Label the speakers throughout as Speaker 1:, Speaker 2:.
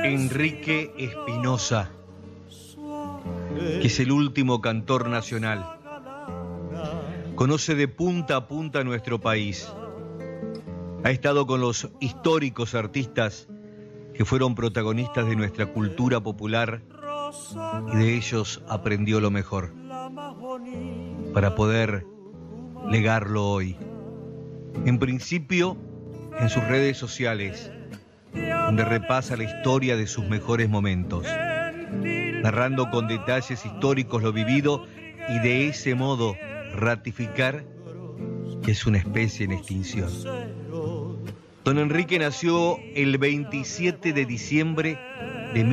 Speaker 1: Enrique Espinosa, que es el último cantor nacional. Conoce de punta a punta nuestro país. Ha estado con los históricos artistas que fueron protagonistas de nuestra cultura popular y de ellos aprendió lo mejor para poder legarlo hoy. En principio, en sus redes sociales, donde repasa la historia de sus mejores momentos, narrando con detalles históricos lo vivido y de ese modo ratificar que es una especie en extinción. Don Enrique nació el 27 de diciembre de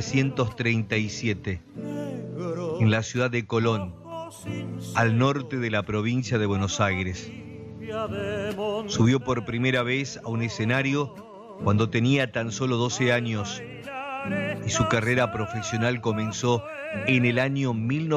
Speaker 1: 1937 en la ciudad de Colón, al norte de la provincia de Buenos Aires. Subió por primera vez a un escenario cuando tenía tan solo 12 años y su carrera profesional comenzó en el año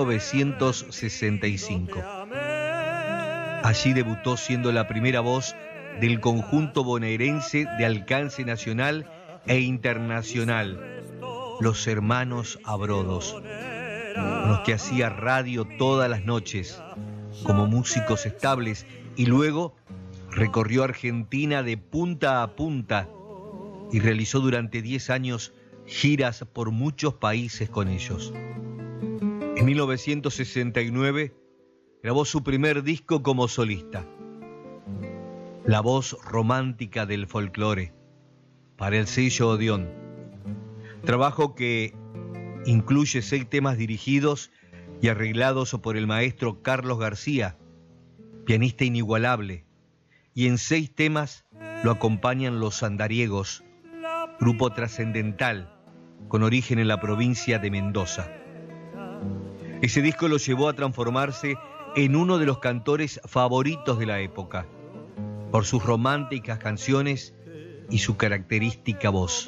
Speaker 1: 1965. Allí debutó siendo la primera voz del conjunto bonaerense de alcance nacional e internacional, los Hermanos Abrodos, con los que hacía radio todas las noches como músicos estables y luego recorrió Argentina de punta a punta y realizó durante 10 años giras por muchos países con ellos. En 1969 grabó su primer disco como solista, La voz romántica del folclore, para el sello Odeón. Trabajo que incluye 6 temas dirigidos y arreglados por el maestro Carlos García, pianista inigualable, y en 6 temas lo acompañan Los Andariegos, grupo trascendental con origen en la provincia de Mendoza. Ese disco lo llevó a transformarse en uno de los cantores favoritos de la época, por sus románticas canciones y su característica voz.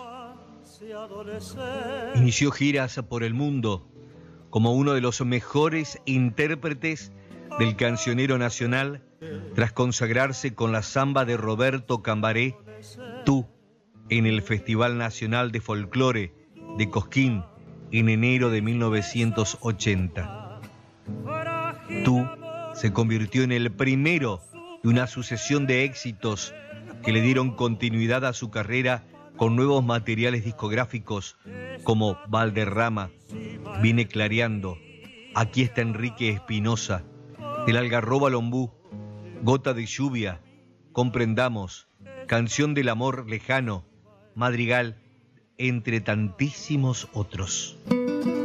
Speaker 1: Inició giras por el mundo como uno de los mejores intérpretes del cancionero nacional tras consagrarse con la samba de Roberto Cambaré, Tú, en el Festival Nacional de Folclore de Cosquín en enero de 1980. Tú se convirtió en el primero de una sucesión de éxitos que le dieron continuidad a su carrera con nuevos materiales discográficos como Valderrama, Viene Clareando, Aquí está Enrique Espinosa, El Algarroba al Ombú, Gota de Lluvia, Comprendamos, Canción del Amor Lejano, Madrigal, entre tantísimos otros.